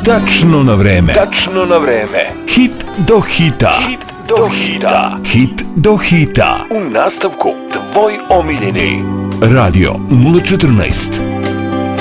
Tačno na vreme. Tačno na vreme. Hit do hita. Hit do hita. Hit do hita. U nastavku tvoj omiljeni Radio 014.